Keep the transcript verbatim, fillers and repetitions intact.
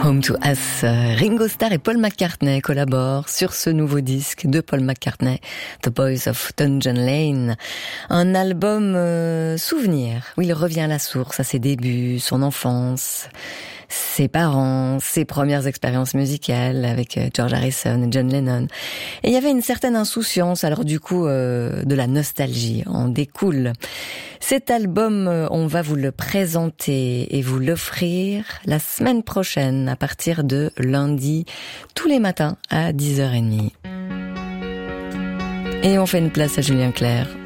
Home to Us. Ringo Starr et Paul McCartney collaborent sur ce nouveau disque de Paul McCartney, The Boys of Dungeon Lane. Un album euh, souvenir, où il revient à la source, à ses débuts, son enfance, ses parents, ses premières expériences musicales avec George Harrison et John Lennon. Et il y avait une certaine insouciance, alors du coup, euh, de la nostalgie en découle. Cet album, on va vous le présenter et vous l'offrir la semaine prochaine, à partir de lundi, tous les matins à dix heures trente. Et on fait une place à Julien Clerc.